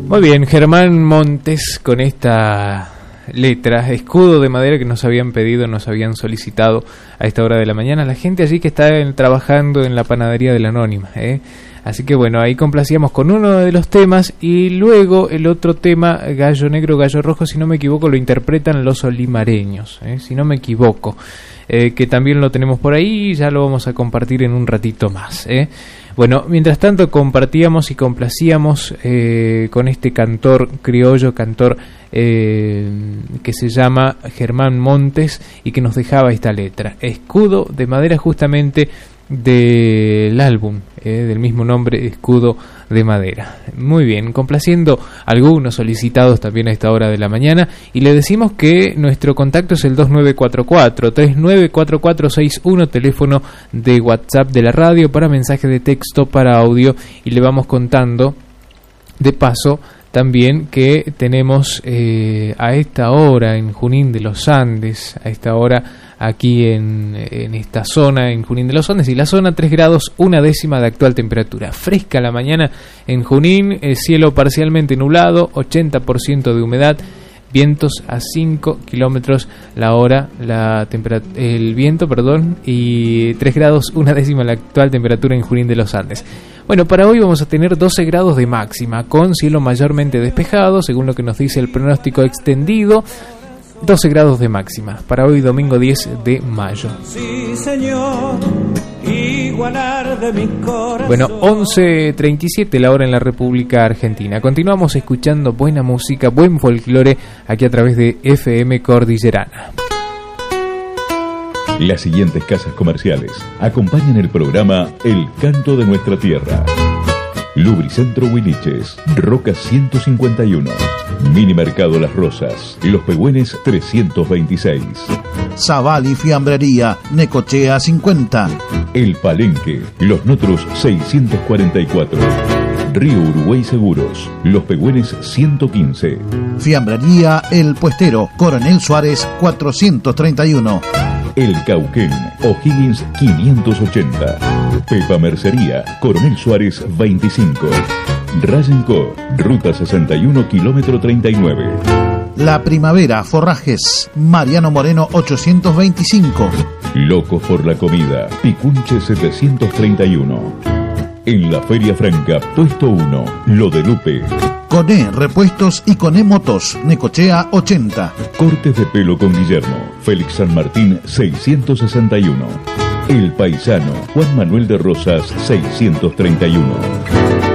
Muy bien, Germán Montes con esta letra, escudo de madera que nos habían pedido, nos habían solicitado a esta hora de la mañana, la gente allí que está trabajando en la panadería de la Anónima, Así que bueno, ahí complacíamos con uno de los temas y luego el otro tema, Gallo Negro, Gallo Rojo, si no me equivoco, lo interpretan los olimareños, si no me equivoco, que también lo tenemos por ahí y ya lo vamos a compartir en un ratito más, Bueno, mientras tanto compartíamos y complacíamos con este cantor criollo, cantor que se llama Germán Montes y que nos dejaba esta letra, escudo de madera, justamente del álbum del mismo nombre, Escudo de Madera. Muy bien, complaciendo algunos solicitados también a esta hora de la mañana, y le decimos que nuestro contacto es el 2944-394461, teléfono de WhatsApp de la radio para mensaje de texto, para audio, y le vamos contando de paso también que tenemos a esta hora en Junín de los Andes, a esta hora aquí en esta zona, en Junín de los Andes, y la zona 3 grados 1/10 de actual temperatura. Fresca la mañana en Junín, cielo parcialmente nublado, 80% de humedad, vientos a 5 kilómetros la hora, el viento, y 3 grados 1/10 la actual temperatura en Junín de los Andes. Bueno, para hoy vamos a tener 12 grados de máxima, con cielo mayormente despejado, según lo que nos dice el pronóstico extendido. 12 grados de máxima para hoy, domingo 10 de mayo. Sí, señor, igualar de mi corazón. Bueno, 11:37 la hora en la República Argentina. Continuamos escuchando buena música, buen folclore, aquí a través de FM Cordillerana. Las siguientes casas comerciales acompañan el programa El Canto de Nuestra Tierra. Lubricentro Huiliches, Roca 151, Mini Mercado Las Rosas, Los Pehuen 326. Zaval y Fiambrería, Necochea 50. El Palenque, Los Notros 644. Río Uruguay Seguros, Los Pehuen 115. Fiambrería El Puestero, Coronel Suárez 431. El Cauquén, O'Higgins 580. Pepa Mercería, Coronel Suárez 25. Rayenco, Ruta 61, kilómetro 39. La Primavera, Forrajes, Mariano Moreno 825. Locos por la Comida, Picunche 731. En la Feria Franca, puesto 1, Lo de Lupe. Coné Repuestos y Coné Motos, Necochea 80. Cortes de pelo con Guillermo, Félix San Martín 661. El Paisano, Juan Manuel de Rosas 631.